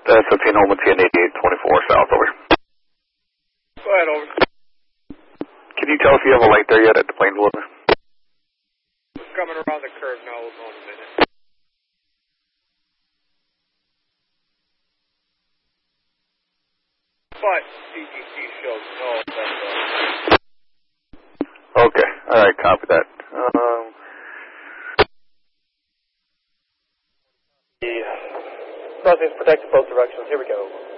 That's 15 home with TN 8824 south, over. Go ahead, over. Can you tell if you have a light there yet at the Plainville? Coming around the curve now, we'll go in a minute. But CGC shows no. Okay, alright, copy that. Crossings protected both directions, here we go.